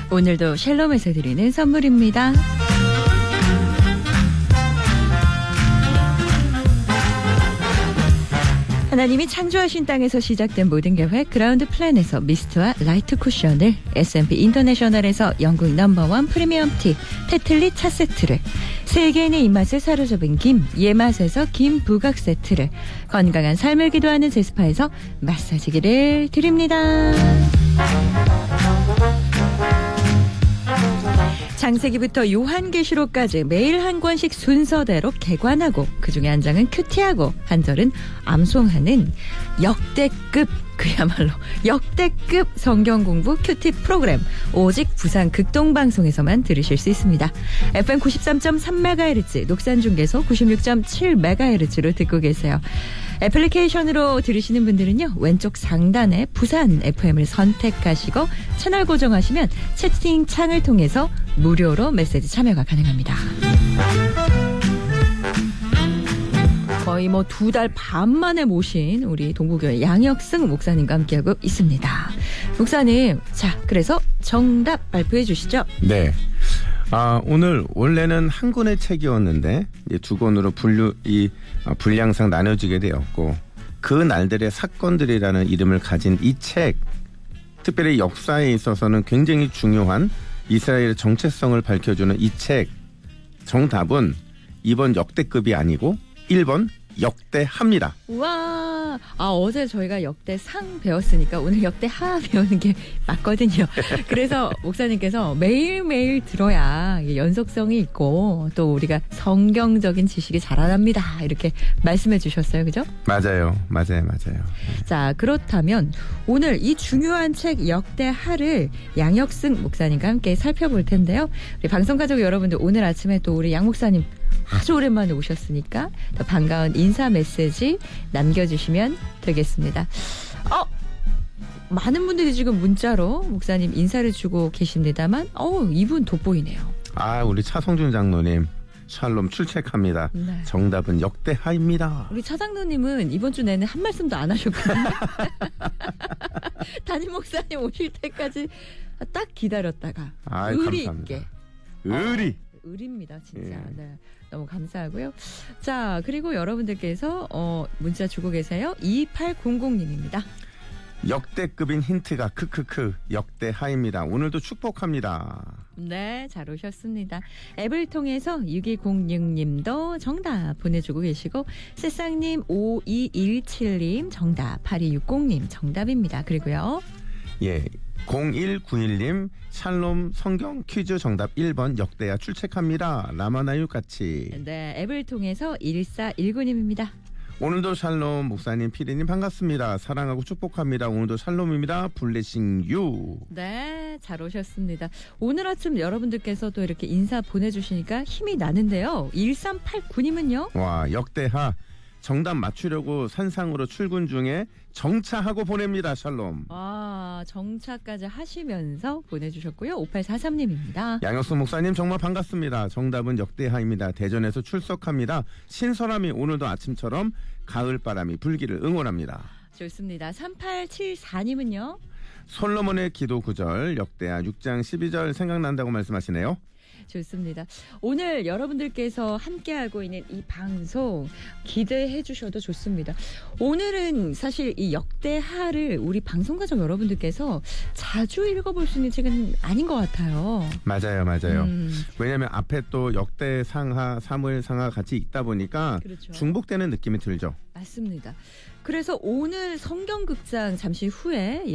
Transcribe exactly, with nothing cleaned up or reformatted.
오늘도 샬롬에서 드리는 선물입니다. 하나님이 창조하신 땅에서 시작된 모든 계획 그라운드 플랜에서 미스트와 라이트 쿠션을, 에스앤피 인터내셔널에서 영국 넘버원 프리미엄 티 테틀리 차 세트를, 세계인의 입맛을 사로잡은 김 예맛에서 김 부각 세트를, 건강한 삶을 기도하는 제스파에서 마사지기를 드립니다. 창세기부터 요한계시록까지 매일 한 권씩 순서대로 개관하고 그중에 한 장은 큐티하고 한 절은 암송하는 역대급, 그야말로 역대급 성경공부 큐티 프로그램, 오직 부산 극동방송에서만 들으실 수 있습니다. 에프엠 구십삼 점 삼 메가헤르츠, 녹산중계소 구십육 점 칠 메가헤르츠로 듣고 계세요. 애플리케이션으로 들으시는 분들은요, 왼쪽 상단에 부산 에프엠을 선택하시고 채널 고정하시면 채팅창을 통해서 무료로 메시지 참여가 가능합니다. 거의 뭐 두 달 반 만에 모신 우리 동부교회 양혁승 목사님과 함께하고 있습니다. 목사님, 자, 그래서 정답 발표해 주시죠. 네. 아, 오늘 원래는 한 권의 책이었는데 이제 두 권으로 분류, 이 분량상 나눠지게 되었고, 그 날들의 사건들이라는 이름을 가진 이 책, 특별히 역사에 있어서는 굉장히 중요한 이스라엘의 정체성을 밝혀주는 이 책, 정답은 이 번 역대급이 아니고 일 번 역대하입니다. 우와, 아, 어제 저희가 역대상 배웠으니까 오늘 역대하 배우는 게 맞거든요. 그래서 목사님께서 매일매일 들어야 연속성이 있고 또 우리가 성경적인 지식이 자라납니다, 이렇게 말씀해 주셨어요. 그죠? 맞아요. 맞아요. 맞아요. 자, 그렇다면 오늘 이 중요한 책 역대하를 양혁승 목사님과 함께 살펴볼 텐데요. 우리 방송가족 여러분들, 오늘 아침에 또 우리 양 목사님 아주 오랜만에 오셨으니까 더 반가운 인사 메시지 남겨주시면 되겠습니다. 어, 많은 분들이 지금 문자로 목사님 인사를 주고 계십니다만, 어, 이분 돋보이네요. 아, 우리 차성준 장로님, 샬롬 출첵합니다. 네. 정답은 역대하입니다. 우리 차장로님은 이번 주 내내 한 말씀도 안 하셨거든요. 담임 목사님 오실 때까지 딱 기다렸다가 아이, 의리 감사합니다. 있게. 의리. 어, 의리입니다, 진짜. 예. 네, 너무 감사하고요. 자, 그리고 여러분들께서 어, 문자 주고 계세요. 이팔공공님입니다. 역대급인 힌트가 크크크 역대하입니다. 오늘도 축복합니다. 네, 잘 오셨습니다. 앱을 통해서 육이공육님도 정답 보내주고 계시고, 새싹님 오이일칠님 정답, 팔이육공님 정답입니다. 그리고요, 예, 공일구일님 샬롬 성경 퀴즈 정답 일 번 역대하 출첵합니다. 라마나유같이. 네, 앱을 통해서 일사일구님입니다. 오늘도 샬롬 목사님, 피디님 반갑습니다. 사랑하고 축복합니다. 오늘도 샬롬입니다. 블레싱 유. 네, 잘 오셨습니다. 오늘 아침 여러분들께서 또 이렇게 인사 보내주시니까 힘이 나는데요. 일삼팔구님은요. 와, 역대하 정답 맞추려고 산상으로 출근 중에 정차하고 보냅니다. 샬롬. 와, 정차까지 하시면서 보내주셨고요. 오팔사삼님입니다. 양혁수 목사님 정말 반갑습니다. 정답은 역대하입니다. 대전에서 출석합니다. 신선함이 오늘도 아침처럼 가을바람이 불기를 응원합니다. 좋습니다. 삼팔칠사님은요. 솔로몬의 기도 구절 역대하 육 장 십이 절 생각난다고 말씀하시네요. 좋습니다. 오늘 여러분들께서 함께하고 있는 이 방송 기대해 주셔도 좋습니다. 오늘은 사실 이 역대하를 우리 방송가족 여러분들께서 자주 읽어볼 수 있는 책은 아닌 것 같아요. 맞아요. 맞아요. 음. 왜냐하면 앞에 또 역대상하, 사무엘상하 같이 읽다 보니까 그렇죠. 중복되는 느낌이 들죠. 맞습니다. 그래서 오늘 성경극장 잠시 후에